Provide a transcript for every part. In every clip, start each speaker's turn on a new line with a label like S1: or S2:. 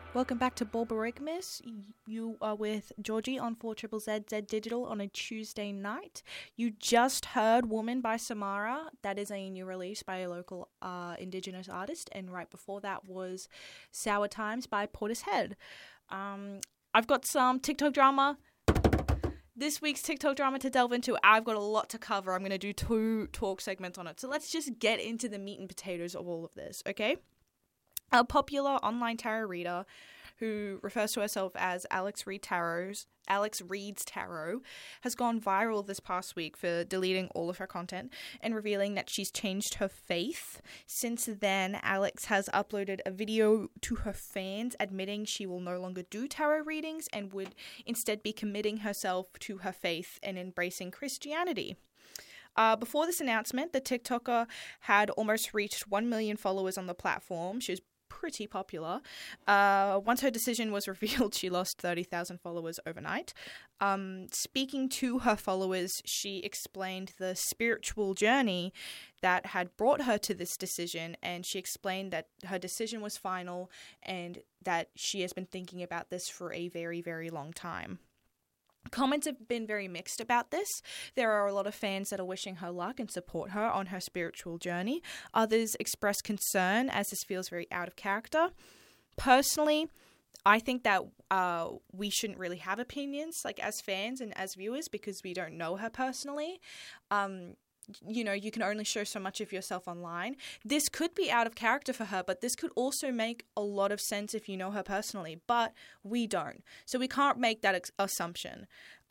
S1: Welcome back to Borborigmus. You are with Georgie on 4ZZZ Digital on a Tuesday night. You just heard Woman by Samara. That is a new release by a local Indigenous artist. And right before that was Sour Times by Portishead. I've got some TikTok drama. This week's TikTok drama to delve into. I've got a lot to cover. I'm going to do 2 talk segments on it. So let's just get into the meat and potatoes of all of this, okay? A popular online tarot reader who refers to herself as Alex Reads Tarot has gone viral this past week for deleting all of her content and revealing that she's changed her faith. Since then, Alex has uploaded a video to her fans admitting she will no longer do tarot readings and would instead be committing herself to her faith and embracing Christianity. Before this announcement, the TikToker had almost reached 1 million followers on the platform. She was pretty popular. Once her decision was revealed, she lost 30,000 followers overnight. Speaking to her followers, she explained the spiritual journey that had brought her to this decision, and she explained that her decision was final and that she has been thinking about this for a very, very long time. Comments have been very mixed about this. There are a lot of fans that are wishing her luck and support her on her spiritual journey. Others express concern as this feels very out of character. Personally, I think that we shouldn't really have opinions, like as fans and as viewers, because we don't know her personally. You can only show so much of yourself online. This could be out of character for her, but this could also make a lot of sense if you know her personally, but we don't. So we can't make that assumption.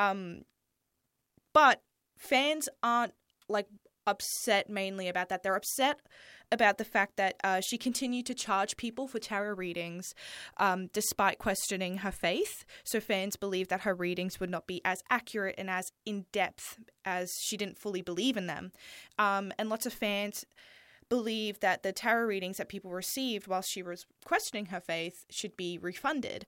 S1: But fans aren't upset mainly about that. They're upset about the fact that she continued to charge people for tarot readings despite questioning her faith. So fans believe that her readings would not be as accurate and as in-depth as she didn't fully believe in them. And lots of fans believe that the tarot readings that people received while she was questioning her faith should be refunded.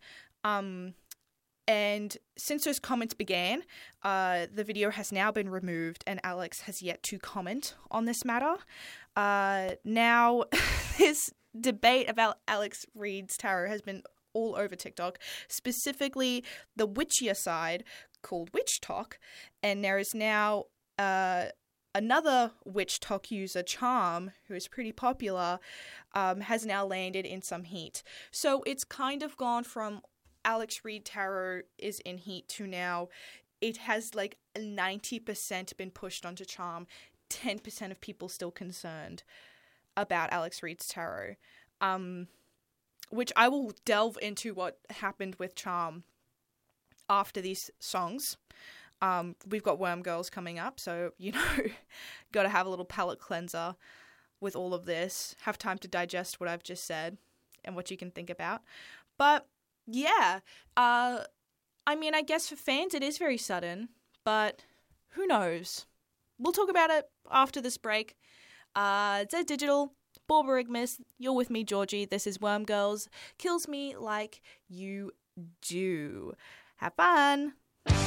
S1: And since those comments began, the video has now been removed and Alex has yet to comment on this matter. Now, this debate about Alex Reads Tarot has been all over TikTok, specifically the witchier side called Witch Talk, and there is now another Witch Talk user, Charm, who is pretty popular, has now landed in some heat. So it's kind of gone from Alex Reads Tarot is in heat to now it has 90% been pushed onto Charm, 10% of people still concerned about Alex Reads Tarot, which I will delve into what happened with Charm after these songs. We've got Worm Girls coming up, so, got to have a little palate cleanser with all of this, have time to digest what I've just said and what you can think about. But yeah, I guess for fans it is very sudden, but who knows? We'll talk about it after this break. Z Digital, Borborigmus, you're with me, Georgie. This is Worm Girls. Kills Me Like You Do. Have fun!